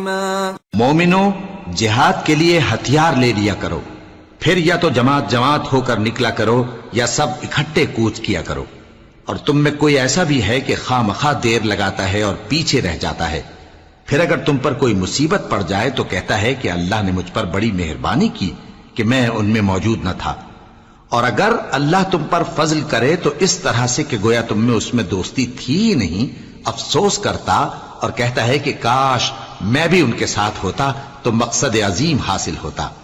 मोमिनो, जिहाद के लिए हथियार ले लिया करो, फिर या तो जमात जमात होकर निकला करो या सब इकट्ठे कूच किया करो। और तुम में कोई ऐसा भी है कि खामखा देर लगाता है और पीछे रह जाता है, फिर अगर तुम पर कोई मुसीबत पड़ जाए तो कहता है कि अल्लाह ने मुझ पर बड़ी मेहरबानी की कि मैं उनमें मौजूद न था। और अगर अल्लाह तुम पर फजल करे तो इस तरह से कि गोया तुम में उसमें दोस्ती थी ही नहीं, अफसोस करता और कहता है कि काश मैं भी उनके साथ होता तो मकसद अजीम हासिल होता।